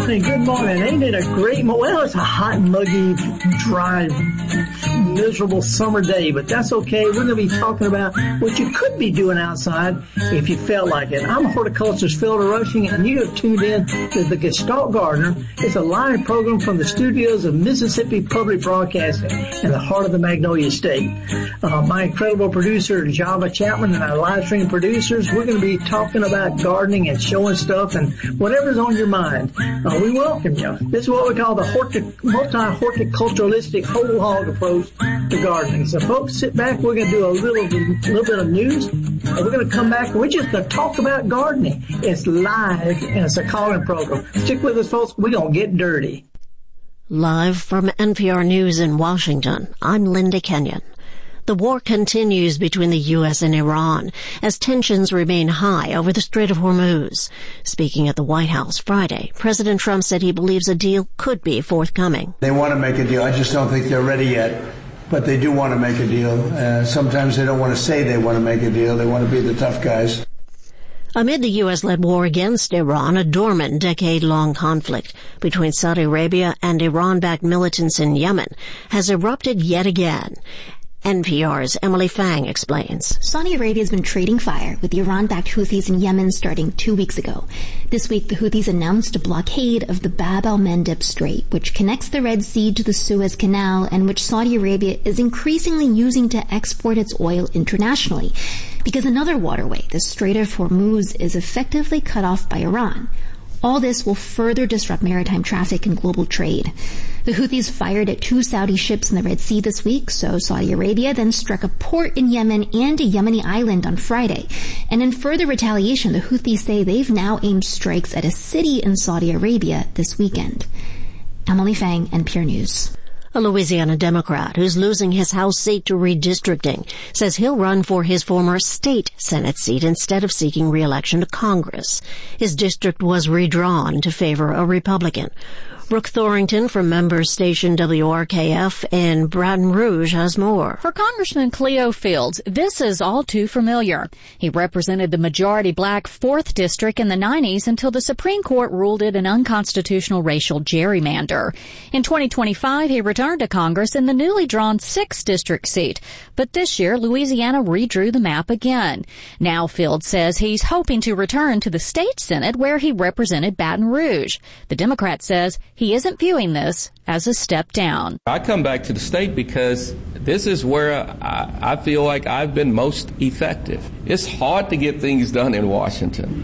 morning. Ain't it a great well, it's a hot, muggy, dry, miserable summer day, but that's okay. We're going to be talking about what you could be doing outside if you felt like it. I'm horticulturist Phil Rushing, and you have tuned in to The Gestalt Gardener. It's a live program from the studios of Mississippi Public Broadcasting in the heart of the Magnolia State. My incredible producer, Java Chapman, and our live stream producers, we're going to be talking about gardening and showing stuff and whatever's on your mind. We welcome you. This is what we call the multi-horticulturalistic whole hog approach to gardening. So folks, sit back. We're going to do a little bit of news, and we're going to come back, and we're just going to talk about gardening. It's live, and it's a call-in program. Stick with us, folks. We're going to get dirty. Live from NPR News in Washington, I'm Linda Kenyon. The war continues between the U.S. and Iran as tensions remain high over the Strait of Hormuz. Speaking at the White House Friday, President Trump said he believes a deal could be forthcoming. They want to make a deal. I just don't think they're ready yet, but they do want to make a deal. Sometimes they don't want to say they want to make a deal. They want to be the tough guys. Amid the U.S.-led war against Iran, a dormant decade-long conflict between Saudi Arabia and Iran-backed militants in Yemen has erupted yet again. NPR's Emily Fang explains. Saudi Arabia has been trading fire with the Iran-backed Houthis in Yemen starting 2 weeks ago. This week, the Houthis announced a blockade of the Bab al-Mandeb Strait, which connects the Red Sea to the Suez Canal and which Saudi Arabia is increasingly using to export its oil internationally. Because another waterway, the Strait of Hormuz, is effectively cut off by Iran. All this will further disrupt maritime traffic and global trade. The Houthis fired at 2 Saudi ships in the Red Sea this week, so Saudi Arabia then struck a port in Yemen and a Yemeni island on Friday. And in further retaliation, the Houthis say they've now aimed strikes at a city in Saudi Arabia this weekend. Emily Fang, NPR News. A Louisiana Democrat who's losing his House seat to redistricting says he'll run for his former state Senate seat instead of seeking re-election to Congress. His district was redrawn to favor a Republican. Brooke Thorington from member station WRKF in Baton Rouge has more. For Congressman Cleo Fields, this is all too familiar. He represented the majority black 4th District in the 90s until the Supreme Court ruled it an unconstitutional racial gerrymander. In 2025, he returned to Congress in the newly drawn 6th District seat. But this year, Louisiana redrew the map again. Now Fields says he's hoping to return to the state Senate where he represented Baton Rouge. The Democrat says he isn't viewing this as a step down. I come back to the state because this is where I feel like I've been most effective. It's hard to get things done in Washington.